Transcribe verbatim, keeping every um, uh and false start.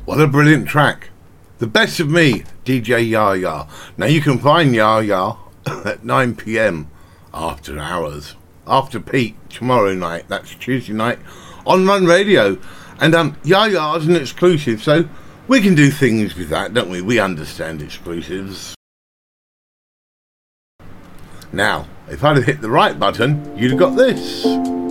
What a brilliant track. The Best of Me, D J Yaya. Now you can find Yaya at nine p.m. after hours. After peak tomorrow night. That's Tuesday night on Run Radio. And um, Yaya's an exclusive, so we can do things with that, don't we? We understand exclusives. Now, if I'd have hit the right button, you'd have got this.